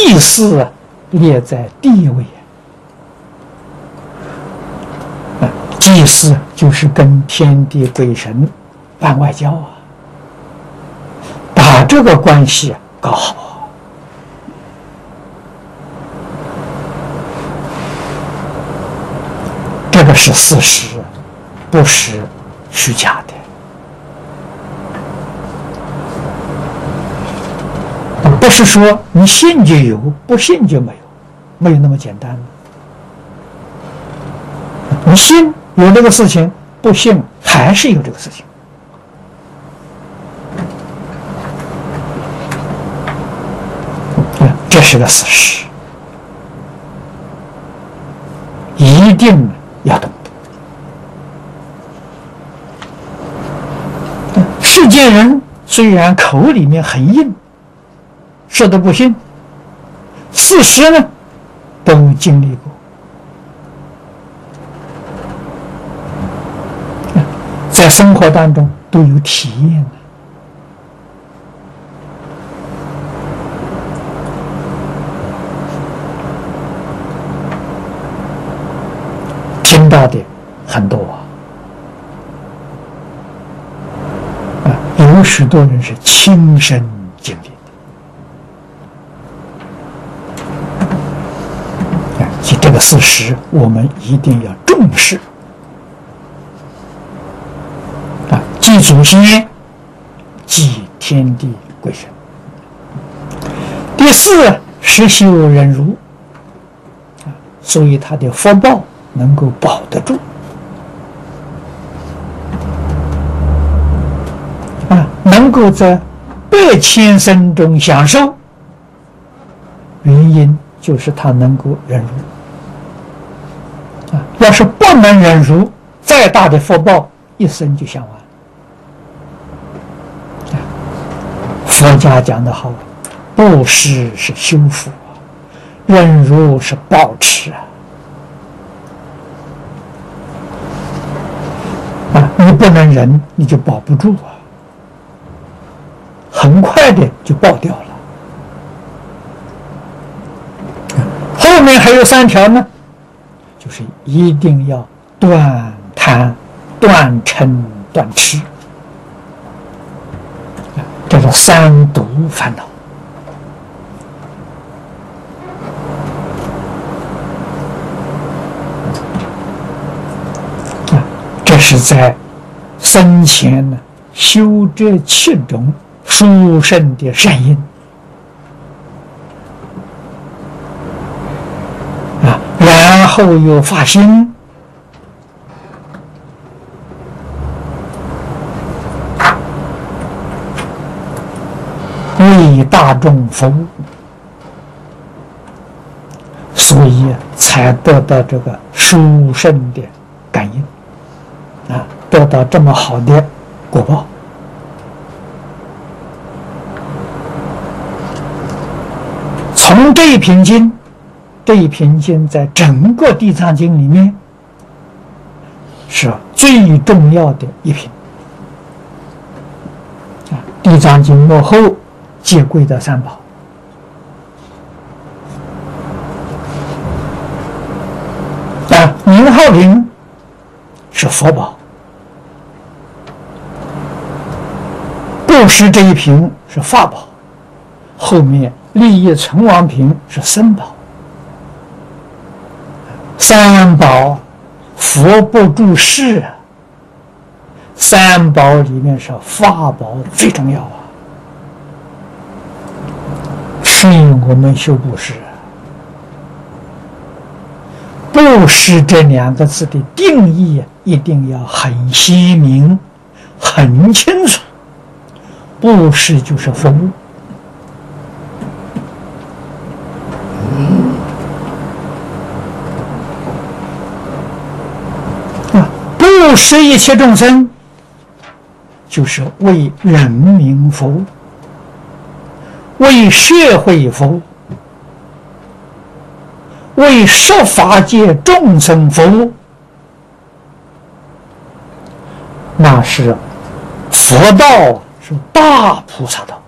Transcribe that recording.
祭祀列在第一位。祭祀就是跟天地鬼神办外交啊，把这个关系搞好。这个是事实，不是虚假的。不是说你信就有，不信就没有，没有那么简单的。你信有这个事情，不信还是有这个事情。这是个事实，一定要懂得。世间人虽然口里面很硬，说的不信，事实呢都经历过。在生活当中都有体验的。听到的很多有许多人是亲身经历的。其这个事实我们一定要重视。祭祖先，祭天地鬼神。第四，实修忍辱，所以他的福报能够保得住。能够在100,000生中享受，原因就是他能够忍辱。要是不能忍辱，再大的福报一生就享完。佛家讲得好，布施是修福，忍辱是保持你不能忍，你就保不住很快的就爆掉了。后面还有3条呢，就是一定要断贪、断嗔、断痴。这是3毒烦恼。这是在生前呢修这7种殊胜的善因然后又发心为大众服务，所以才得到这个殊胜的感应得到这么好的果报。从这一品经，这一品经在整个地藏经里面是最重要的一品地藏经末后皆归的3宝。名号品是佛宝，布施这一品是法宝，后面利益存亡品是僧宝。3宝佛不住世3宝里面是法宝最重要是我们修布施。布施这2个字的定义一定要很鲜明、很清楚。布施就是服务。布施一切众生，就是为人民服务，为社会服务，为十法界众生服务，那是佛道，是大菩萨道。